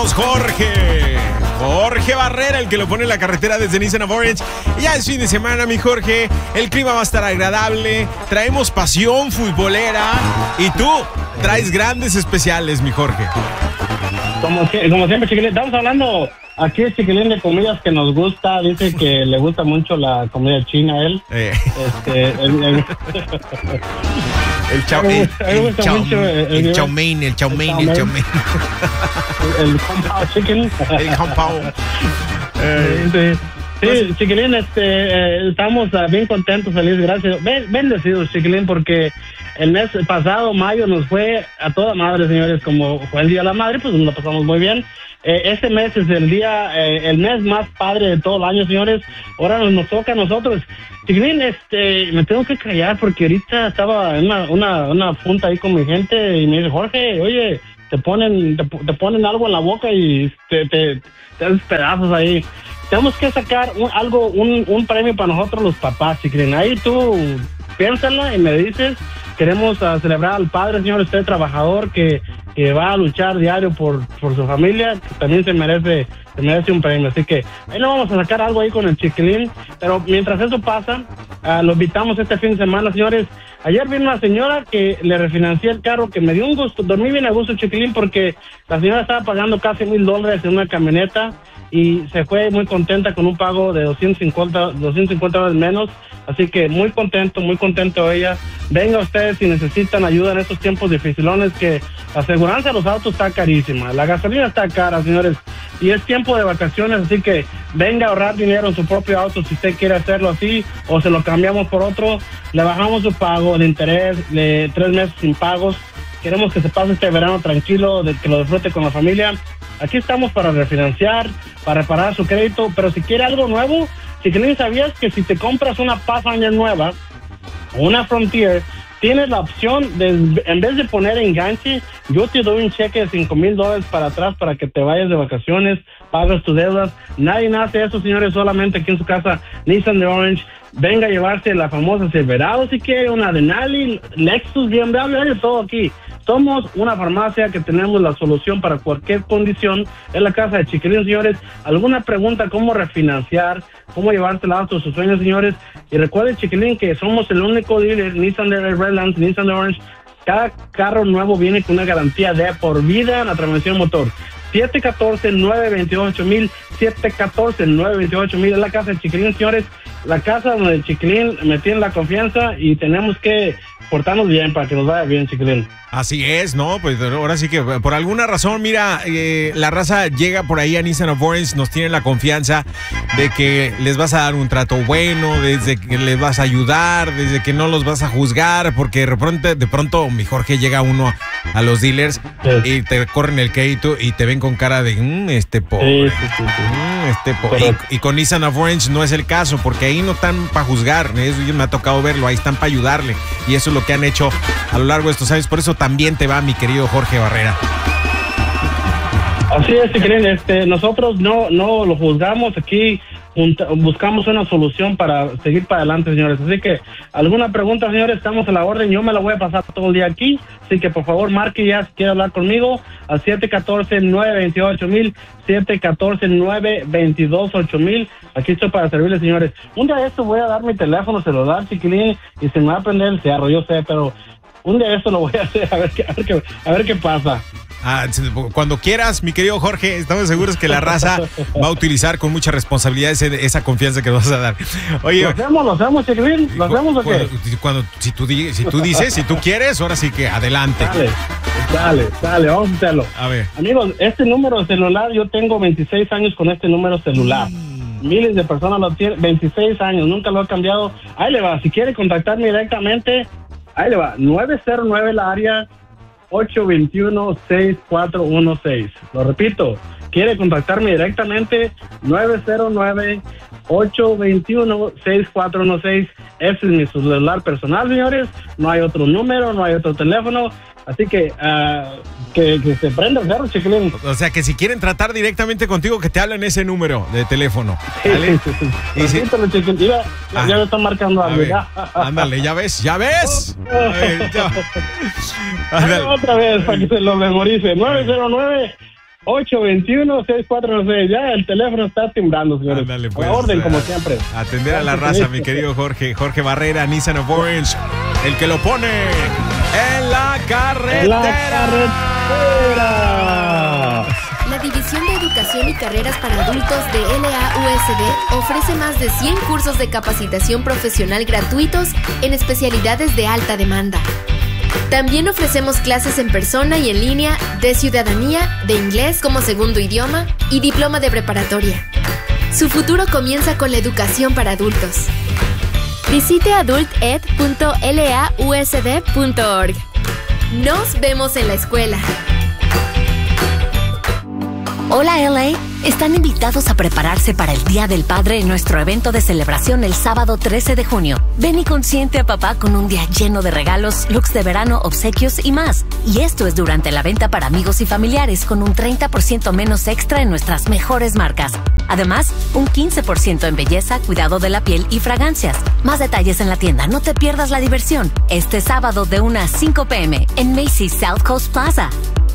Jorge Barrera, el que lo pone en la carretera desde Nissan of Orange. Ya es fin de semana, mi Jorge. El clima va a estar agradable. Traemos pasión futbolera. Y tú traes grandes especiales, mi Jorge. Como siempre, Chiquilín, estamos hablando aquí, Chiquilín, de comidas que nos gusta. Dice que le gusta mucho la comida china a él. El chow mein. El compound chicken. El compound. Sí, Chiquilín, estamos bien contentos, felices, gracias. Bendecidos, Chiquilín, porque el mes pasado, mayo, nos fue a toda madre, señores. Como fue el Día de la Madre, pues nos lo pasamos muy bien. Este mes es el mes más padre de todo el año, señores. Ahora nos toca a nosotros. Chiquilín, me tengo que callar porque ahorita estaba en una junta ahí con mi gente y me dice, Jorge, oye, te ponen algo en la boca y te haces pedazos ahí. Tenemos que sacar un premio para nosotros los papás, Chiquilín. Ahí tú piénsala y me dices. Queremos celebrar al padre, señor, usted trabajador que va a luchar diario por su familia, que también se merece un premio. Así que ahí nos vamos a sacar algo ahí con el Chiquilín. Pero mientras eso pasa, lo invitamos este fin de semana, señores. Ayer vino una señora que le refinancié el carro, que me dio un gusto, dormí bien a gusto, Chiquilín, porque la señora estaba pagando casi $1,000 en una camioneta y se fue muy contenta con un pago de $250 menos. Así que muy contento ella. Venga ustedes si necesitan ayuda en estos tiempos dificilones, que la aseguranza de los autos está carísima, la gasolina está cara, señores, y es tiempo de vacaciones, así que venga a ahorrar dinero en su propio auto si usted quiere hacerlo así, o se lo cambiamos por otro, le bajamos su pago de interés de 3 meses sin pagos. Queremos que se pase este verano tranquilo, que lo disfrute con la familia. Aquí estamos para refinanciar, para reparar su crédito, pero si quiere algo nuevo, si no sabías que si te compras una Pathfinder nueva o una Frontier, tienes la opción de, en vez de poner enganche, yo te doy un cheque de $5,000 para atrás para que te vayas de vacaciones, pagas tus deudas. Nadie hace eso, señores, solamente aquí en su casa, Nissan de Orange. Venga a llevarse la famosa Silverado si quiere, una Denali, Lexus, BMW, hay de todo aquí. Somos una farmacia que tenemos la solución para cualquier condición en la casa de Chiquilín, señores. ¿Alguna pregunta? ¿Cómo refinanciar? ¿Cómo llevarte el auto a sus sueños, señores? Y recuerden, Chiquilín, que somos el único dealer Nissan de Redlands, Nissan de Orange. Cada carro nuevo viene con una garantía de por vida en la transmisión motor. 714-928-1000, 714-928-1000 es la casa de Chiquilín, señores. La casa donde el Chiquilín me tiene la confianza y tenemos que portarnos bien para que nos vaya bien, Chiquilín. Así es, ¿no? Pues ahora sí que por alguna razón, mira, la raza llega por ahí a Nissan of Orange, nos tiene la confianza de que les vas a dar un trato bueno, desde que les vas a ayudar, desde que no los vas a juzgar, porque de pronto mi Jorge, llega uno a los dealers y te corren el crédito y te ven con cara de este pobre. Sí. Y con Nissan of Orange no es el caso, porque ahí no están para juzgar, eso me ha tocado verlo, ahí están para ayudarle, y eso es lo que han hecho a lo largo de estos años. Por eso también te va, mi querido Jorge Barrera. Así es, Chiquilín, nosotros no lo juzgamos aquí. Buscamos una solución para seguir para adelante, señores. Así que, alguna pregunta, señores, estamos a la orden. Yo me la voy a pasar todo el día aquí. Así que, por favor, marque ya si quiere hablar conmigo al 714-928-1000, 714-922-8000. Aquí estoy para servirles, señores. Un día de esto voy a dar mi teléfono celular, Chiquilín, y se me va a prender el cigarro, yo sé, pero un día de esto lo voy a hacer, a ver qué pasa. Cuando quieras, mi querido Jorge, estamos seguros que la raza va a utilizar con mucha responsabilidad esa confianza que vas a dar. Oye, ¿Lo hacemos, Chiquilín? ¿Lo hacemos o qué? Si tú dices, si tú quieres, ahora sí que adelante. Dale, vamos a hacerlo. A ver. Amigos, este número de celular, yo tengo 26 años con este número celular. Miles de personas lo tienen, 26 años, nunca lo he cambiado. Ahí le va, si quiere contactarme directamente, ahí le va, 909 la área 821-6416. Lo repito, quiere contactarme directamente, 909-821-6416. Ese es mi celular personal, señores. No hay otro número, no hay otro teléfono. Así que se prenda el cerro, Chiquilín. O sea, que si quieren tratar directamente contigo, que te hablen ese número de teléfono. ¿Vale? Sí. Repítelo, Chiquilín. Ya me están marcando algo. Ándale, ¿ya ves? Otra vez, para que se lo memorice. 909 821-6496. Ya el teléfono está timbrando, señores. Ándale, A pues, la orden, como siempre. Atender a la raza, mi querido Jorge. Jorge Barrera, Nissan of Orange. El que lo pone en la carretera. ¡En la carretera! La División de Educación y Carreras para Adultos de LAUSD ofrece más de 100 cursos de capacitación profesional gratuitos en especialidades de alta demanda. También ofrecemos clases en persona y en línea de ciudadanía, de inglés como segundo idioma y diploma de preparatoria. Su futuro comienza con la educación para adultos. Visite adulted.lausd.org. Nos vemos en la escuela. Hola LA, están invitados a prepararse para el Día del Padre en nuestro evento de celebración el sábado 13 de junio. Ven y consiente a papá con un día lleno de regalos, looks de verano, obsequios y más. Y esto es durante la venta para amigos y familiares con un 30% menos extra en nuestras mejores marcas. Además, un 15% en belleza, cuidado de la piel y fragancias. Más detalles en la tienda, no te pierdas la diversión. Este sábado de 1 a 5 p.m. en Macy's South Coast Plaza.